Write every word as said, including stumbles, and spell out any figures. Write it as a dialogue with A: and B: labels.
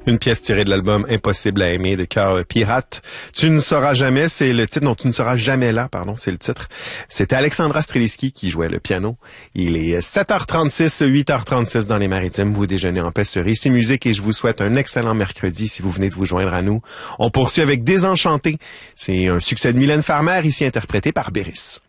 A: Une pièce tirée de l'album Impossible à aimer de Cœur Pirate. Tu ne sauras jamais, c'est le titre. Non, tu ne seras jamais là, pardon, c'est le titre. C'était Alexandra Streliski qui jouait le piano. Il est sept heures trente-six, huit heures trente-six dans les Maritimes. Vous déjeunez en paix sur Ici Musique et je vous souhaite un excellent mercredi si vous venez de vous joindre à nous. On poursuit avec Désenchanté. C'est un succès de Mylène Farmer, ici interprété par Béris.